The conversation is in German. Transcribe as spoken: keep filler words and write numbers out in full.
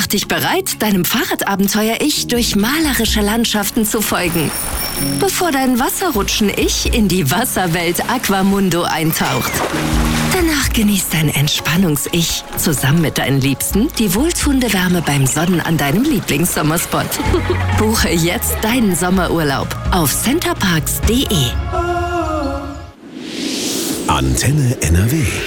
dich bereit, deinem Fahrradabenteuer-Ich durch malerische Landschaften zu folgen, bevor dein Wasserrutschen-Ich in die Wasserwelt Aquamundo eintaucht. Danach genießt dein Entspannungs-Ich zusammen mit deinen Liebsten die wohltuende Wärme beim Sonnen an deinem Lieblingssommerspot. Buche jetzt deinen Sommerurlaub auf centerparks punkt de. Antenne N R W